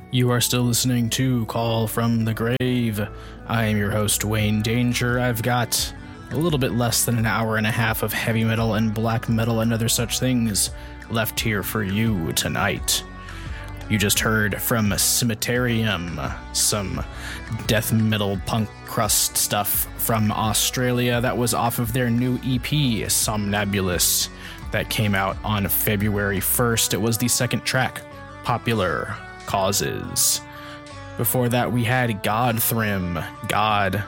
You are still listening to Call from the Grave. I am your host, Wayne Danger. I've got a little bit less than an hour and a half of heavy metal and black metal and other such things left here for you tonight. You just heard from Cemeterium, some death metal punk crust stuff from Australia that was off of their new EP, Somnambulous, that came out on February 1st. It was the second track, Popular Causes. Before that, we had Godthrymm, God,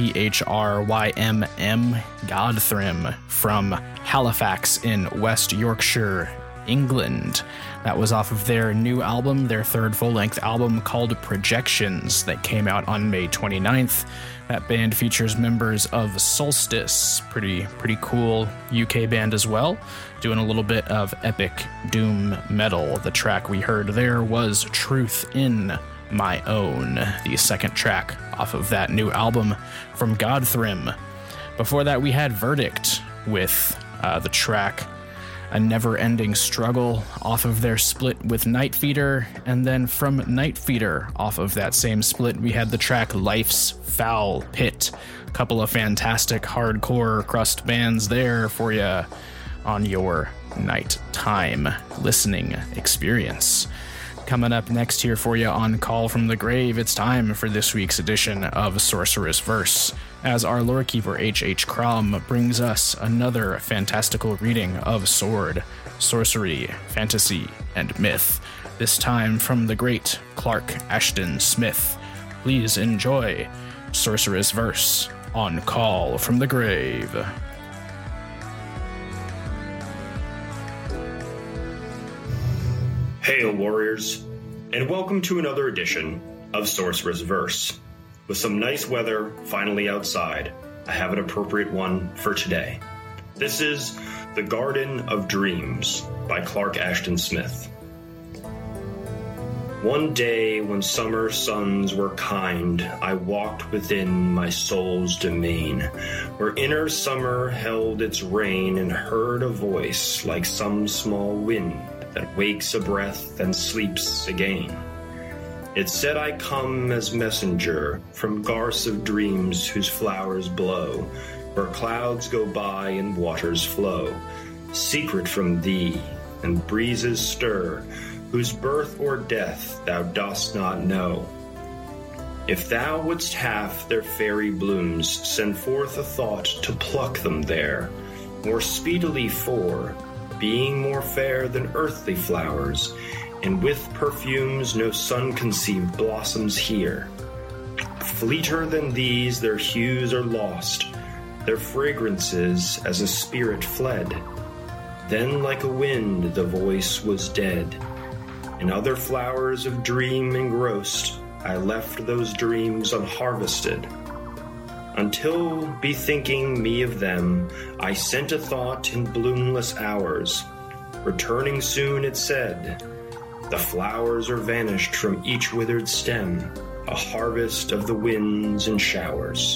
Thrym, Godthrymm, from Halifax in West Yorkshire, England. That was off of their new album, their third full-length album called Projections, that came out on May 29th. That band features members of Solstice, pretty cool UK band as well, doing a little bit of epic doom metal. The track we heard there was Truth in My Own, the second track off of that new album from Godthrymm. Before that, we had Verdict with the track A Never-Ending Struggle off of their split with Nightfeeder, and then from Nightfeeder off of that same split we had the track Life's Foul Pit. A couple of fantastic hardcore crust bands there for you on your nighttime listening experience. Coming up next here for you on Call from the Grave, it's time for this week's edition of Sorcerous Verse, as our lorekeeper H.H. Crom brings us another fantastical reading of sword, sorcery, fantasy, and myth, this time from the great Clark Ashton Smith. Please enjoy Sorcerous Verse on Call from the Grave. Hail, warriors, and welcome to another edition of Sorcerous Verse. With some nice weather finally outside, I have an appropriate one for today. This is The Garden of Dreams by Clark Ashton Smith. One day when summer suns were kind, I walked within my soul's domain, where inner summer held its reign, and heard a voice like some small wind that wakes a breath and sleeps again. It said I come as messenger from garths of dreams whose flowers blow, where clouds go by and waters flow, secret from thee, and breezes stir, whose birth or death thou dost not know. If thou wouldst have their fairy blooms, send forth a thought to pluck them there, more speedily for, being more fair than earthly flowers, and with perfumes no sun-conceived blossoms here. Fleeter than these their hues are lost, their fragrances as a spirit fled. Then like a wind the voice was dead. In other flowers of dream engrossed, I left those dreams unharvested. Until, bethinking me of them, I sent a thought in bloomless hours. Returning soon, it said, the flowers are vanished from each withered stem, a harvest of the winds and showers.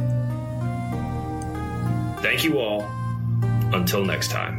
Thank you all. Until next time.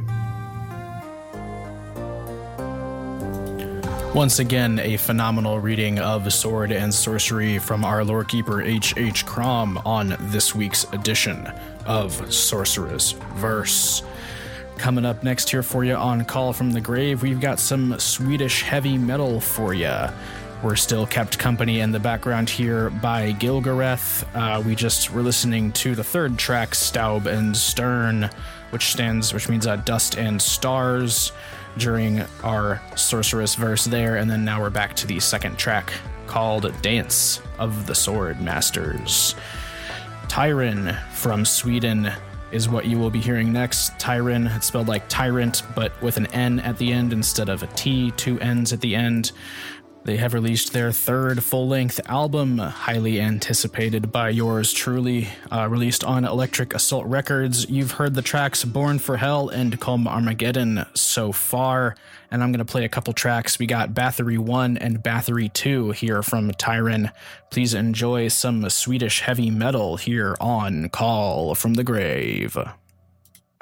Once again, a phenomenal reading of Sword and Sorcery from our lorekeeper H.H. Crom on this week's edition of Sorcerous Verse. Coming up next here for you on Call from the Grave, we've got some Swedish heavy metal for you. We're still kept company in the background here by Gilgareth. We're listening to the third track, Staub and Stern, which means Dust and Stars, during our Sorcerous Verse there, and then now we're back to the second track called Dance of the Sword Masters. Tyran from Sweden is what you will be hearing next. Tyran, it's spelled like tyrant, but with an N at the end instead of a T, two N's at the end. They have released their third full-length album, highly anticipated by yours truly, released on Electric Assault Records. You've heard the tracks Born for Hell and Come Armageddon so far, and I'm going to play a couple tracks. We got Bathory 1 and Bathory 2 here from Tyran. Please enjoy some Swedish heavy metal here on Call from the Grave.